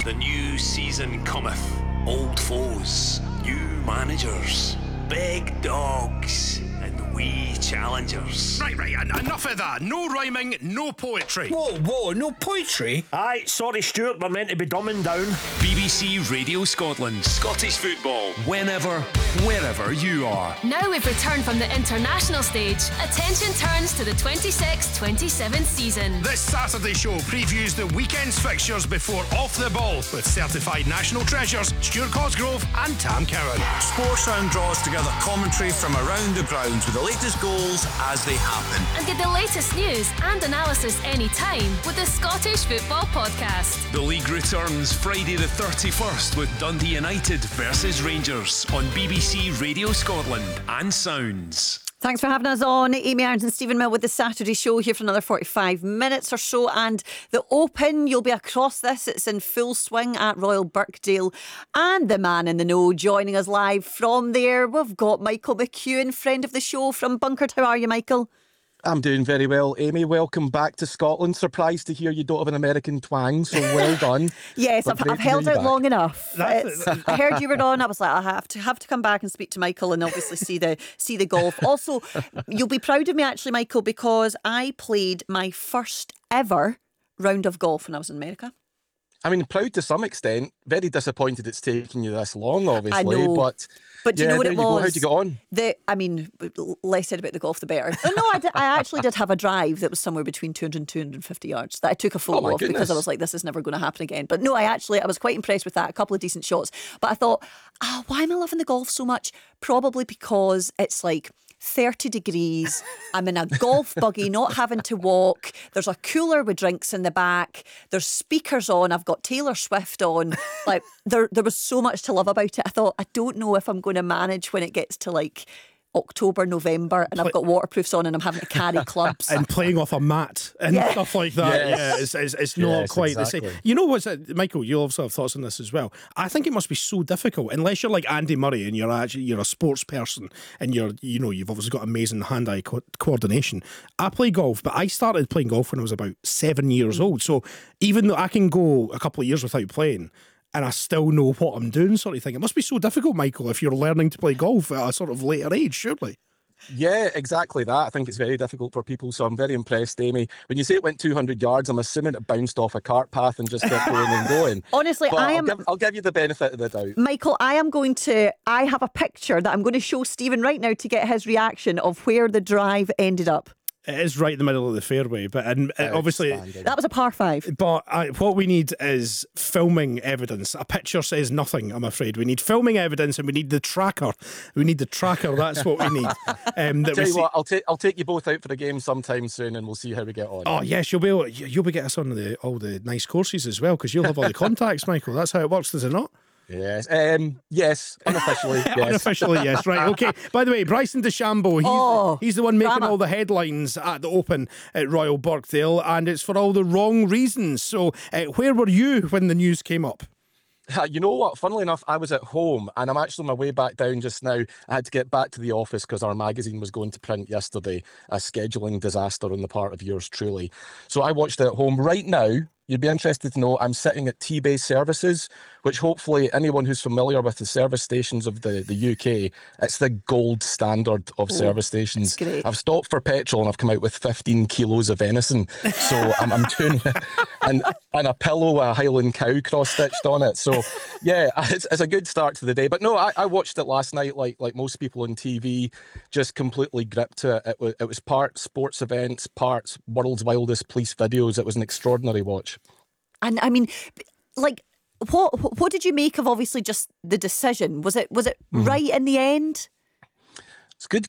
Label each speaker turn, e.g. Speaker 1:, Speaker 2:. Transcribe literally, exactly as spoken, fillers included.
Speaker 1: The new season cometh. Old foes, new managers, big dogs, and wee challengers.
Speaker 2: Right, right, en- enough of that. No rhyming, no poetry.
Speaker 3: Whoa, whoa, no poetry?
Speaker 4: Aye, sorry Stuart, we're meant to be dumbing down.
Speaker 1: B B C Radio Scotland. Scottish football. Whenever, wherever you are.
Speaker 5: Now we've returned from the international stage. Attention turns to the twenty-six twenty-seven season.
Speaker 2: This Saturday show previews the weekend's fixtures before Off the Ball with certified national treasures Stuart Cosgrove and Tam Cowan.
Speaker 6: Sportsound draws together commentary from around the grounds with the latest goals as they happen.
Speaker 5: And get the latest news and analysis anytime with the Scottish Football Podcast.
Speaker 1: The league returns Friday the thirty-first with Dundee United versus Rangers on B B C Radio Scotland and Sounds.
Speaker 7: Thanks for having us on. Amy Irons and Stephen Mill with the Saturday show here for another forty-five minutes or so. And the Open, you'll be across this. It's in full swing at Royal Birkdale. And the man in the know joining us live from there, we've got Michael McEwen, friend of the show from Bunkered. How are you, Michael?
Speaker 8: I'm doing very well. Amy, welcome back to Scotland. Surprised to hear you don't have an American twang, so well done.
Speaker 7: Yes, I've, I've held out back. long enough.
Speaker 2: That's
Speaker 7: It's, I heard you were on. I was like, I have to have to come back and speak to Michael and obviously see the see the golf. Also, you'll be proud of me actually, Michael, because I played my first ever round of golf when I was in America.
Speaker 8: I mean, proud to some extent. Very disappointed it's taken you this long, obviously.
Speaker 7: I know.
Speaker 8: But,
Speaker 7: but do
Speaker 8: yeah,
Speaker 7: you know what
Speaker 8: there
Speaker 7: it
Speaker 8: you go.
Speaker 7: was?
Speaker 8: How'd you get on?
Speaker 7: The, I mean, less said about the golf, the better. But no, I, did, I actually did have a drive that was somewhere between two hundred and two hundred fifty yards that I took a photo
Speaker 8: Oh,
Speaker 7: of
Speaker 8: goodness.
Speaker 7: because I was like, this is never going to happen again. But no, I actually, I was quite impressed with that. A couple of decent shots. But I thought, oh, why am I loving the golf so much? Probably because it's like thirty degrees. I'm in a golf buggy, not having to walk. There's a cooler with drinks in the back. There's speakers on. I've got Taylor Swift on. Like there, there was so much to love about it. I thought, I don't know if I'm going to manage when it gets to like October, November, and I've got waterproofs on and I'm having to carry clubs.
Speaker 2: And playing off a mat and
Speaker 7: Yeah.
Speaker 2: stuff like that.
Speaker 8: Yes.
Speaker 2: Yeah, it's, it's, it's not
Speaker 8: Yes,
Speaker 2: quite
Speaker 8: exactly.
Speaker 2: the same. You know what's it, Michael, you also have thoughts on this as well. I think it must be so difficult unless you're like Andy Murray and you're actually you're a sports person and you're you know you've obviously got amazing hand-eye co- coordination. I play golf, but I started playing golf when I was about seven years old. So even though I can go a couple of years without playing, and I still know what I'm doing, sort of thing. It must be so difficult, Michael, if you're learning to play golf at a sort of later age, surely.
Speaker 8: Yeah, exactly that. I think it's very difficult for people, so I'm very impressed, Amy. When you say it went two hundred yards, I'm assuming it bounced off a cart path and just kept going and going.
Speaker 7: Honestly,
Speaker 8: But
Speaker 7: I
Speaker 8: I'll
Speaker 7: am...
Speaker 8: give, I'll give you the benefit of the doubt.
Speaker 7: Michael, I am going to, I have a picture that I'm going to show Stephen right now to get his reaction of where the drive ended up.
Speaker 2: It is right in the middle of the fairway, but and uh, obviously...
Speaker 8: Outstanding.
Speaker 7: That was a par five.
Speaker 2: But I, what we need is filming evidence. A picture says nothing, I'm afraid. We need filming evidence and we need the tracker. We need the tracker, that's what we need. Um, that
Speaker 8: Tell
Speaker 2: we
Speaker 8: you
Speaker 2: see-
Speaker 8: what, I'll take I'll take you both out for the game sometime soon, and we'll see how we get on.
Speaker 2: Oh yes, you'll be able, you- you'll be getting us on the, all the nice courses as well because you'll have all the contacts, Michael. That's how it works, does it not?
Speaker 8: Yes, um, yes, unofficially, yes.
Speaker 2: Unofficially, yes. Right, okay. By the way, Bryson DeChambeau, he's,
Speaker 7: Oh,
Speaker 2: he's the one making
Speaker 7: drama.
Speaker 2: all the headlines at the Open at Royal Birkdale, and it's for all the wrong reasons. So, uh, where were you when the news came up?
Speaker 8: Uh, You know what? Funnily enough, I was at home and I'm actually on my way back down just now. I had to get back to the office because our magazine was going to print yesterday. A scheduling disaster on the part of yours truly. So I watched it at home. Right now, you'd be interested to know I'm sitting at T-Base Services, which hopefully anyone who's familiar with the service stations of the, the U K, it's the gold standard of service stations.
Speaker 7: that's great.
Speaker 8: I've stopped for petrol and I've come out with fifteen kilos of venison. So I'm, I'm doing, and, and a pillow with a Highland cow cross-stitched on it. So yeah, it's, it's a good start to the day. But no, I, I watched it last night like like most people on T V, just completely gripped to it. It was, it was part sports events, parts world's wildest police videos. It was an extraordinary watch.
Speaker 7: And I mean, like, what what did you make of obviously just the decision? Was it was it
Speaker 8: Mm-hmm.
Speaker 7: right in the end?
Speaker 8: It's a good